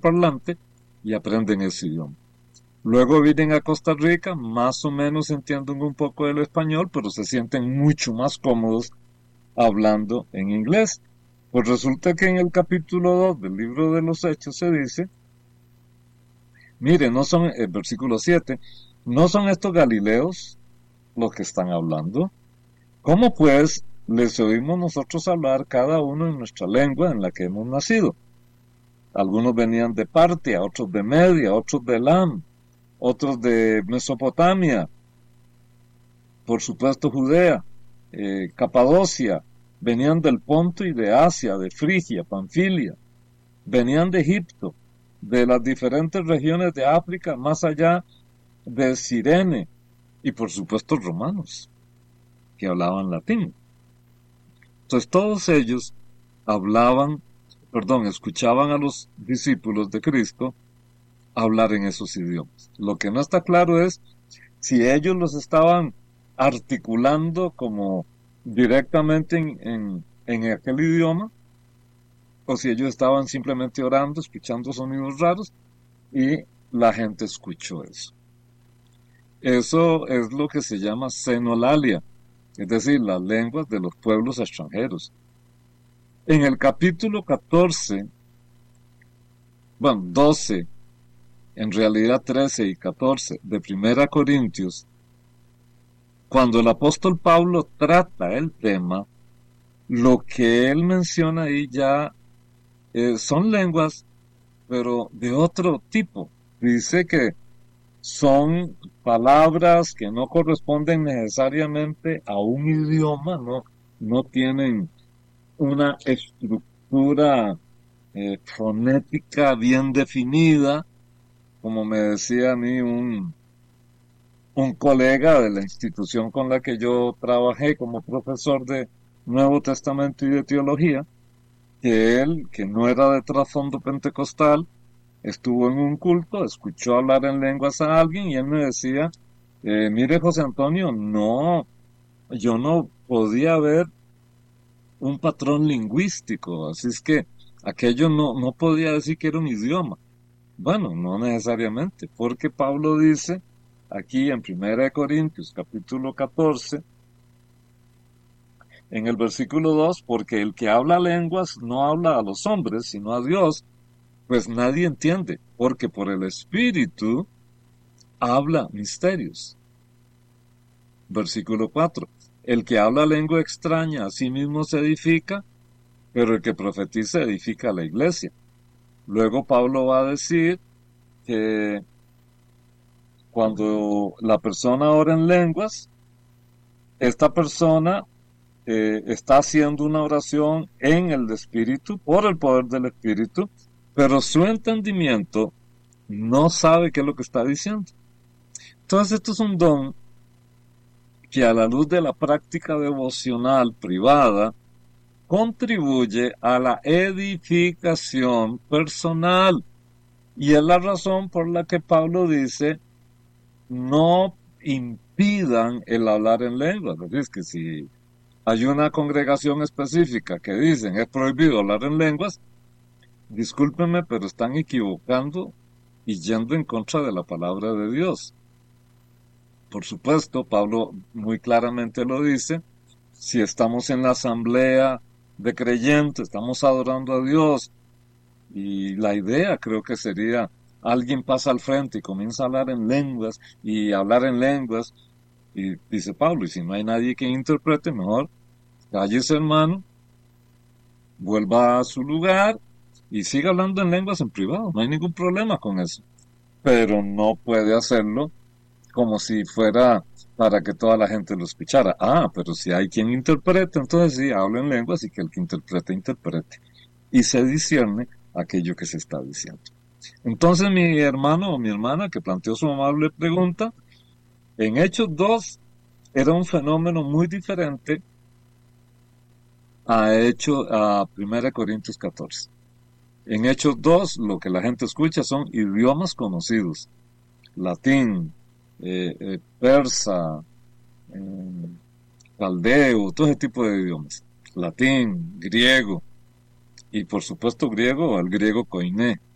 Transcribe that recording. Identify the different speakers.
Speaker 1: parlante y aprenden ese idioma. Luego vienen a Costa Rica, más o menos entienden un poco del español, pero se sienten mucho más cómodos hablando en inglés. Pues resulta que en el capítulo 2 del libro de los Hechos se dice, mire, no son, el versículo 7, ¿no son estos galileos los que están hablando? ¿Cómo pues les oímos nosotros hablar cada uno en nuestra lengua en la que hemos nacido? Algunos venían de Partia, otros de Media, otros de Elam, otros de Mesopotamia, por supuesto Judea, Capadocia, venían del Ponto y de Asia, de Frigia, Panfilia, venían de Egipto, de las diferentes regiones de África, más allá de Cirene, y por supuesto romanos, que hablaban latín. Entonces todos ellos escuchaban a los discípulos de Cristo hablar en esos idiomas. Lo que no está claro es si ellos los estaban articulando como directamente en aquel idioma, o si ellos estaban simplemente orando, escuchando sonidos raros, y la gente escuchó eso. Eso es lo que se llama xenolalia, es decir, las lenguas de los pueblos extranjeros. En el capítulo 12, en realidad 13 y 14 de Primera Corintios, cuando el apóstol Pablo trata el tema, lo que él menciona ahí ya son lenguas, pero de otro tipo. Dice que son palabras que no corresponden necesariamente a un idioma, no tienen una estructura fonética bien definida, como me decía a mí un colega de la institución con la que yo trabajé como profesor de Nuevo Testamento y de teología, que él, que no era de trasfondo pentecostal, estuvo en un culto, escuchó hablar en lenguas a alguien y él me decía, mire José Antonio, no, yo no podía ver un patrón lingüístico, así es que aquello no podía decir que era un idioma. Bueno, no necesariamente, porque Pablo dice aquí en 1 Corintios capítulo 14, en el versículo 2, porque el que habla lenguas no habla a los hombres, sino a Dios, pues nadie entiende, porque por el Espíritu habla misterios. Versículo 4, el que habla lengua extraña a sí mismo se edifica, pero el que profetiza edifica a la iglesia. Luego Pablo va a decir que cuando la persona ora en lenguas, esta persona está haciendo una oración en el Espíritu, por el poder del Espíritu, pero su entendimiento no sabe qué es lo que está diciendo. Entonces esto es un don que a la luz de la práctica devocional privada contribuye a la edificación personal. Y es la razón por la que Pablo dice, no impidan el hablar en lenguas. Es decir, que si hay una congregación específica que dicen es prohibido hablar en lenguas, discúlpenme, pero están equivocando y yendo en contra de la palabra de Dios. Por supuesto, Pablo muy claramente lo dice, si estamos en la asamblea de creyentes, estamos adorando a Dios, y la idea creo que sería, alguien pasa al frente y comienza a hablar en lenguas, y hablar en lenguas, y dice Pablo, y si no hay nadie que interprete, mejor cállese hermano, vuelva a su lugar, y siga hablando en lenguas en privado, no hay ningún problema con eso. Pero no puede hacerlo como si fuera para que toda la gente lo escuchara. Ah, pero si hay quien interprete, entonces sí, habla en lenguas y que el que interprete, interprete. Y se discierne aquello que se está diciendo. Entonces mi hermano o mi hermana que planteó su amable pregunta, en Hechos 2 era un fenómeno muy diferente a 1 Corintios 14. En Hechos 2 lo que la gente escucha son idiomas conocidos, latín, persa, caldeo, todo ese tipo de idiomas, latín, griego, y por supuesto griego, el griego koiné,